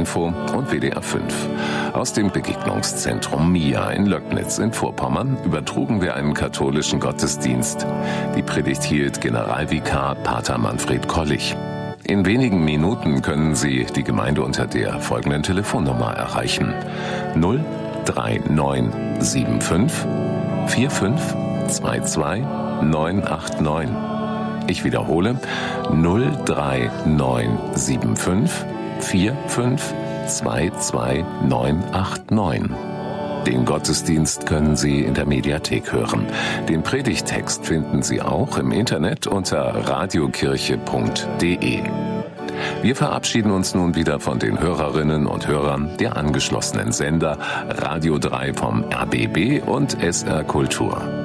Info und WDR 5. Aus dem Begegnungszentrum MIA in Löcknitz in Vorpommern übertrugen wir einen katholischen Gottesdienst. Die Predigt hielt Generalvikar Pater Manfred Kollich. In wenigen Minuten können Sie die Gemeinde unter der folgenden Telefonnummer erreichen: 03975 4522 989. Ich wiederhole: 03975 4522 989. Den Gottesdienst können Sie in der Mediathek hören. Den Predigttext finden Sie auch im Internet unter radiokirche.de. Wir verabschieden uns nun wieder von den Hörerinnen und Hörern der angeschlossenen Sender Radio 3 vom RBB und SR Kultur.